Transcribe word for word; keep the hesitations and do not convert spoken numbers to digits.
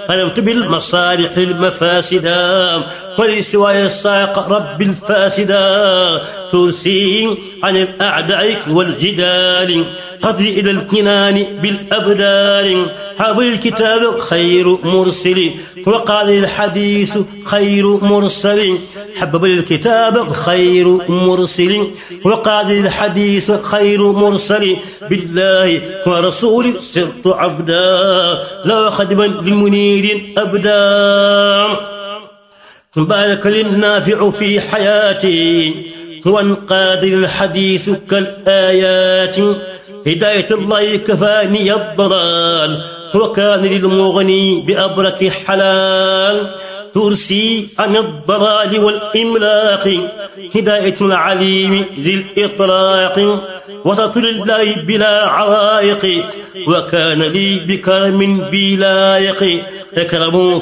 هلمت بالمصالح المفاسدا ولسواي الساق رب الفاسدا ترسي عن الأعداء والجدال قضي إلى الكنان بالأبدال حبل الكتاب خير مرسل وقال الحديث خير مرسل حبب الكتاب خير مرسل وقال الحديث خير مرسل بالله ورسول صرت عبدا لا خدما لمنير أبدا بارك للنافع في حياتي وانقاد الحديث كالآيات هداية الله كفاني الضلال وكان للمغني بأبرك حلال ترسي عن الضلال والإملاق هداية العليم ذي الإطلاق وسط الله بلا عوائق وكان لي بكرم بلايق يكرم